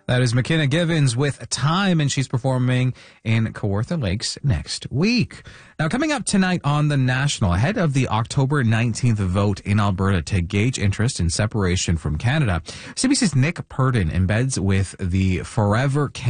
That is McKenna Givens with Time, and she's performing in Kawartha Lakes next week. Now, coming up tonight on The National, ahead of the October 19th vote in Alberta to gauge interest in separation from Canada, CBC's Nick Purdon embeds with the Forever